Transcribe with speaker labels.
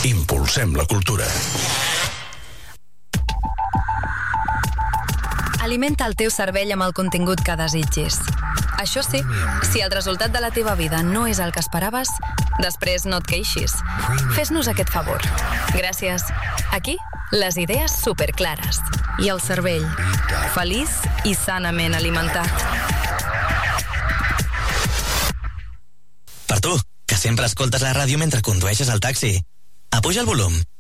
Speaker 1: Impulsem la cultura.
Speaker 2: Alimenta el teu cervell amb el contingut que desitgis. Això sí, si el resultat de la teva vida no és el que esperaves, després no et queixis. Fes-nos aquest favor. Gràcies. Aquí, les idees superclares. I el cervell, feliç i sanament alimentat.
Speaker 3: Per tu, que sempre escoltes la ràdio mentre condueixes el taxi. Apuja el volum